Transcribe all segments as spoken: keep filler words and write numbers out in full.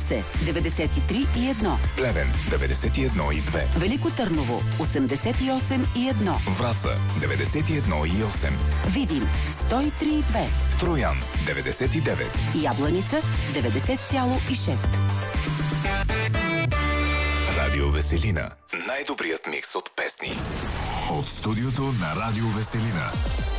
Русе деветдесет и три и едно. Плевен деветдесет и едно и две. Велико Търново осемдесет и осем и едно. Враца деветдесет и едно и осем. Видин сто и три и две. Троян деветдесет и девет. Ябланица деветдесет цяло и шест. Радио Веселина. Най-добрият микс от песни. От студиото на Радио Веселина.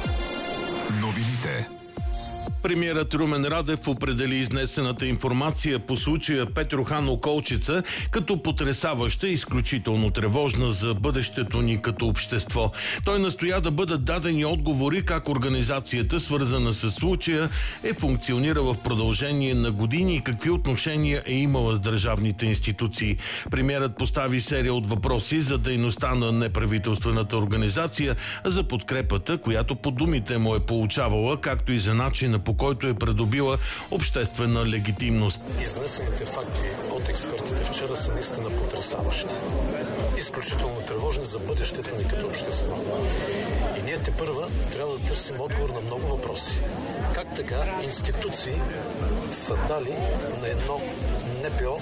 Новините. Премиерът Румен Радев определи изнесената информация по случая Петрохан Околчица като потресаваща и изключително тревожна за бъдещето ни като общество. Той настоя да бъдат дадени отговори как организацията, свързана с случая, е функционирала в продължение на години и какви отношения е имала с държавните институции. Премиерът постави серия от въпроси за дейността на неправителствената организация, за подкрепата, която по думите му е получавала, както и за начина, по който е придобила обществена легитимност. Изнесените факти от експертите вчера са наистина потресаващи. Изключително тревожни за бъдещето ни като общество. И ние тепърва трябва да търсим отговор на много въпроси. Как така институции са дали на едно НПО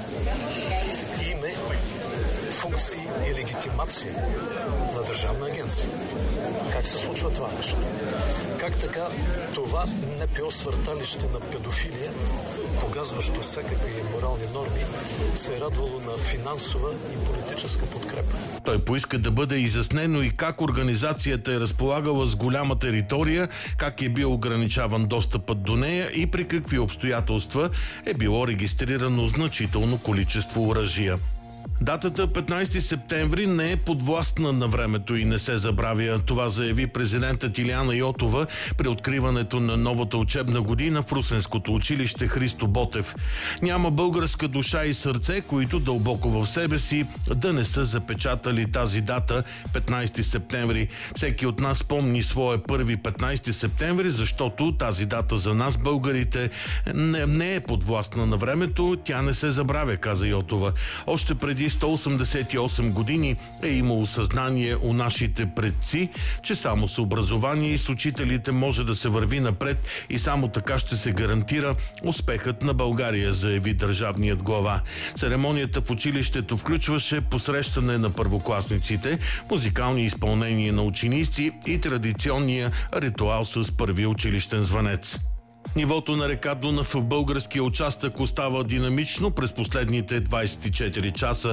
име, функции и легитимация на държавна агенция? Как се случва това нещо? Как така това НПО свърталище на педофилия, погазващо всякакви морални норми, се е радвало на финансова и политическа подкрепа? Той поиска да бъде изяснено и как организацията е разполагала с голяма територия, как е бил ограничаван достъпът до нея и при какви обстоятелства е било регистрирано значително количество оръжия. Датата петнайсети септември не е подвластна на времето и не се забравя. Това заяви президентът Илияна Йотова при откриването на новата учебна година в Русенското училище Христо Ботев. Няма българска душа и сърце, които дълбоко в себе си да не са запечатали тази дата, петнайсети септември. Всеки от нас помни своя първи петнайсети септември, защото тази дата за нас, българите, не, не е подвластна на времето, тя не се забравя, каза Йотова. Още преди сто осемдесет и осем години е имало съзнание у нашите предци, че само с образование и с учителите може да се върви напред и само така ще се гарантира успехът на България, заяви държавният глава. Церемонията в училището включваше посрещане на първокласниците, музикални изпълнения на ученици и традиционния ритуал с първия училищен звънец. Нивото на река Дунав в българския участък остава динамично. През последните двайсет и четири часа